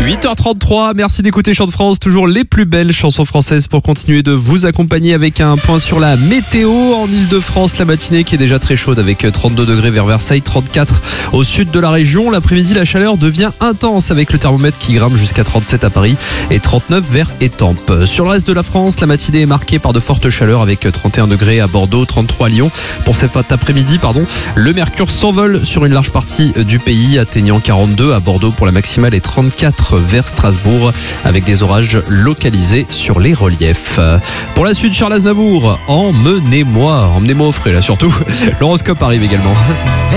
8h33, merci d'écouter Chant de France, toujours les plus belles chansons françaises pour continuer de vous accompagner avec un point sur la météo en Ile-de-France. La matinée qui est déjà très chaude avec 32 degrés vers Versailles, 34 au sud de la région. L'après-midi, la chaleur devient intense avec le thermomètre qui grimpe jusqu'à 37 à Paris et 39 vers Étampes. Sur le reste de la France, la matinée est marquée par de fortes chaleurs avec 31 degrés à Bordeaux, 33 à Lyon. Pour cet après-midi, le mercure s'envole sur une large partie du pays, atteignant 42 à Bordeaux pour la maximale et 34 vers Strasbourg avec des orages localisés sur les reliefs. Pour la suite, Charles Aznavour, emmenez-moi au frais là surtout. L'horoscope arrive également.